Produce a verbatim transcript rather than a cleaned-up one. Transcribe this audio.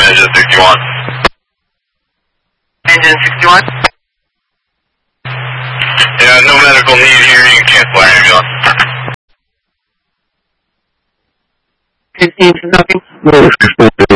engine sixty-one. Engine sixty-one? Yeah, no medical need here. You can cancel our ambulance. fifteen to nothing.